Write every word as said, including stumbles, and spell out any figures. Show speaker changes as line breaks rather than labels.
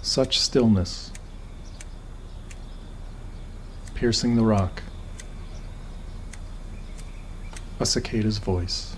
Such stillness, piercing the rock. A cicada's voice.